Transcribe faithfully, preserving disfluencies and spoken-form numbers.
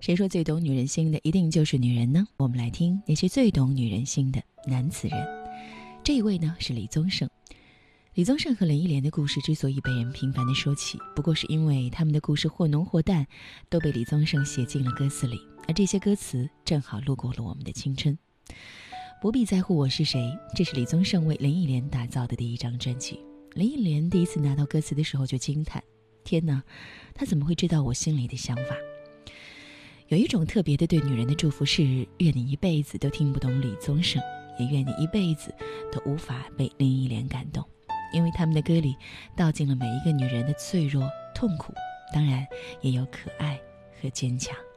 谁说最懂女人心的一定就是女人呢？我们来听那些最懂女人心的男词人。这一位呢是李宗盛。李宗盛和林忆莲的故事之所以被人频繁地说起，不过是因为他们的故事或浓或淡，都被李宗盛写进了歌词里，而这些歌词正好路过了我们的青春。不必在乎我是谁，这是李宗盛为林忆莲打造的第一张专辑。林忆莲第一次拿到歌词的时候就惊叹，天哪，他怎么会知道我心里的想法？有一种特别的对女人的祝福是，愿你一辈子都听不懂李宗盛，也愿你一辈子都无法被林忆莲感动，因为他们的歌里道尽了每一个女人的脆弱痛苦，当然也有可爱和坚强。